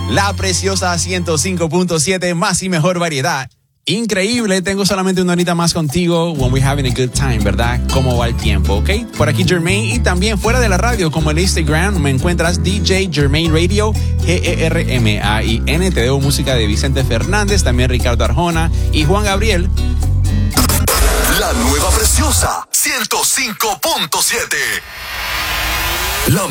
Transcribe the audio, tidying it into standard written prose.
La Preciosa 105.7, más y mejor variedad. Increíble, tengo solamente una horita más contigo. When we're having a good time, ¿verdad? ¿Cómo va el tiempo, ok? Por aquí Jermaine, y también fuera de la radio, como el Instagram, me encuentras DJ Jermaine Radio, Germain. Te debo música de Vicente Fernández, también Ricardo Arjona y Juan Gabriel. La nueva Preciosa 105.7. La